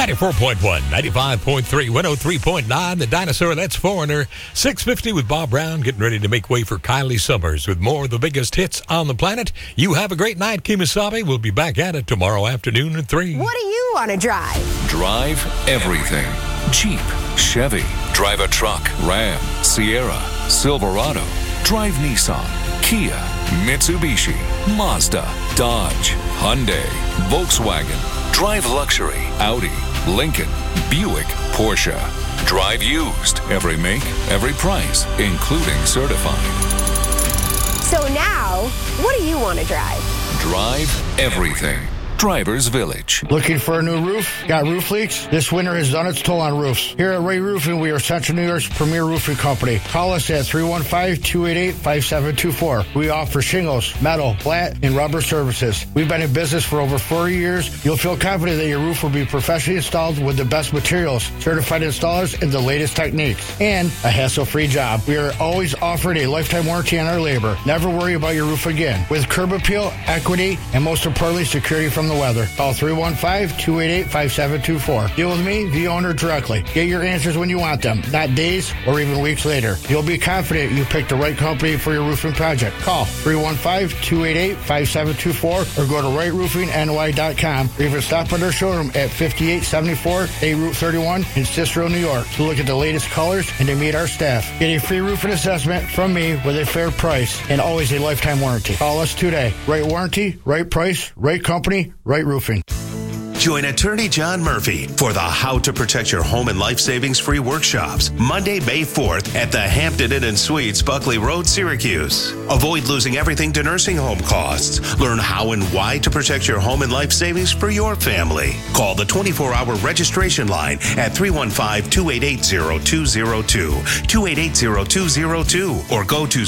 94.1, 95.3, 103.9, The Dinosaur, that's Foreigner. 6:50 with Bob Brown, getting ready to make way for Kylie Summers with more of the biggest hits on the planet. You have a great night, Kemosabe. We'll be back at it tomorrow afternoon at 3. What do you want to drive? Drive everything. Jeep, Chevy. Drive a truck. Ram, Sierra, Silverado. Drive Nissan, Kia, Mitsubishi, Mazda, Dodge, Hyundai, Volkswagen. Drive luxury. Audi, Lincoln, Buick, Porsche. Drive used. Every make, every price, including certified. So now, what do you want to drive? Drive everything. Drivers Village. Looking for a new roof? Got roof leaks? This winter has done its toll on roofs. Here at Ray Roofing, we are Central New York's premier roofing company. Call us at 315-288-5724. We offer shingles, metal, flat, and rubber services. We've been in business for over 40 years. You'll feel confident that your roof will be professionally installed with the best materials, certified installers, and the latest techniques, and a hassle-free job. We are always offering a lifetime warranty on our labor. Never worry about your roof again. With curb appeal, equity, and most importantly, security from the weather. Call 315-288-5724. Deal with me, the owner, directly. Get your answers when you want them, not days or even weeks later. You'll be confident you picked the right company for your roofing project. Call 315-288-5724 or go to rightroofingny.com or even stop at our showroom at 5874 A Route 31 in Cicero, New York to look at the latest colors and to meet our staff. Get a free roofing assessment from me with a fair price and always a lifetime warranty. Call us today. Right warranty, right price, right company, right roofing. Join attorney John Murphy for the How to Protect Your Home and Life Savings free workshops, Monday, May 4th at the Hampton Inn & Suites, Buckley Road, Syracuse. Avoid losing everything to nursing home costs. Learn how and why to protect your home and life savings for your family. Call the 24-hour registration line at 315-288-0202, 288-0202, or go to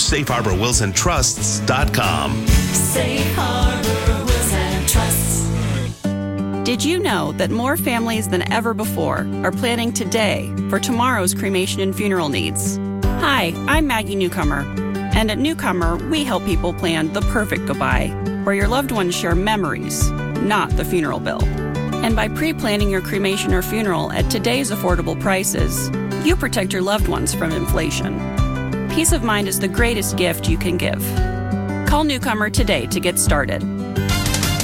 safeharborwillsandtrusts.com. Safe Harbor Wills and Trusts. Did you know that more families than ever before are planning today for tomorrow's cremation and funeral needs? Hi, I'm Maggie Newcomer, and at Newcomer, we help people plan the perfect goodbye, where your loved ones share memories, not the funeral bill. And by pre-planning your cremation or funeral at today's affordable prices, you protect your loved ones from inflation. Peace of mind is the greatest gift you can give. Call Newcomer today to get started.